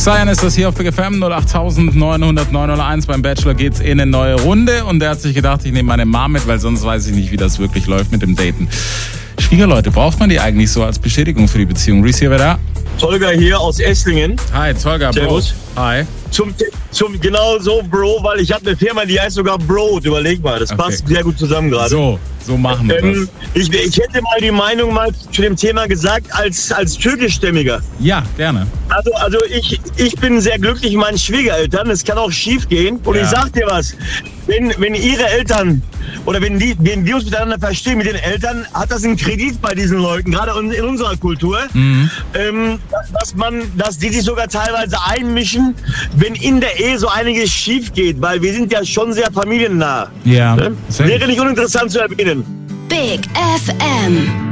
Cyan ist das hier auf Big FM 0890901. Beim Bachelor geht's in eine neue Runde und der hat sich gedacht, ich nehme meine Mom mit, weil sonst weiß ich nicht, wie das wirklich läuft mit dem Daten. Schwiegerleute, braucht man die eigentlich so als Bestätigung für die Beziehung? Reese, hier, wer da? Tolga hier aus Esslingen. Hi, Tolga, Servus. Bro. Hi. Zum genau so, Bro, weil ich habe eine Firma, die heißt sogar Brot. Überleg mal, das passt sehr gut zusammen gerade. So machen wir das. Ich hätte mal die Meinung mal zu dem Thema gesagt, als türkischstämmiger. Ja, gerne. Also ich bin sehr glücklich mit meinen Schwiegereltern. Es kann auch schief gehen. Und ich sag dir was, wenn ihre Eltern oder wenn wir uns miteinander verstehen mit den Eltern, hat das einen Kredit bei diesen Leuten, gerade in unserer Kultur, dass die sich sogar teilweise einmischen, wenn in der Ehe so einiges schief geht, weil wir sind ja schon sehr familiennah. Ja. Wäre nicht uninteressant zu erwähnen. Big FM.